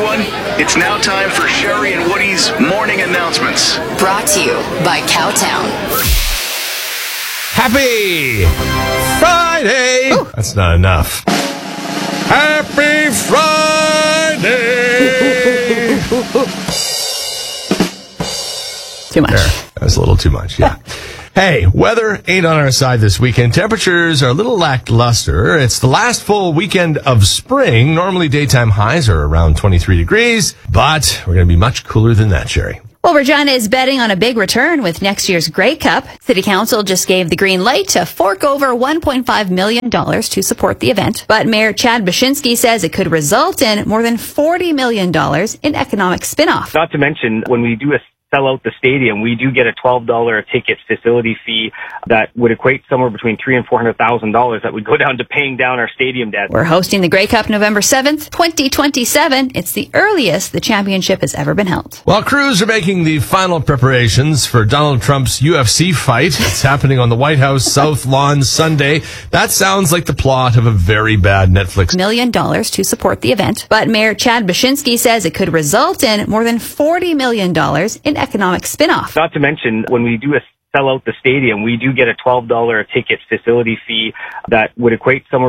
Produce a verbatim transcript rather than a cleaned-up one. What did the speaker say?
everyone. It's now time for Sherry and Woody's morning announcements. Brought to you by Cowtown. Happy Friday! Ooh. That's not enough. Happy Friday! Too much. There. That was a little too much, yeah. Hey, weather ain't on our side this weekend. Temperatures are a little lackluster. It's the last full weekend of spring. Normally, daytime highs are around twenty-three degrees, but we're going to be much cooler than that, Sherry. Well, Regina is betting on a big return with next year's Grey Cup. City Council just gave the green light to fork over one point five million dollars to support the event. But Mayor Chad Baczynski says it could result in more than forty million dollars in economic spin-off. Not to mention, when we do a sell out the stadium, we do get a twelve dollars a ticket facility fee that would equate somewhere between three and four hundred thousand dollars that would go down to paying down our stadium debt. We're hosting the Grey Cup November seventh, twenty twenty-seven. It's the earliest the championship has ever been held. While crews are making the final preparations for Donald Trump's U F C fight, it's happening on the White House South Lawn Sunday. That sounds like the plot of a very bad Netflix Million dollars to support the event. But Mayor Chad Baczynski says it could result in more than forty million dollars in economic spin-off. Not to mention, when we do a sell out the stadium, we do get a twelve dollars a ticket facility fee that would equate somewhere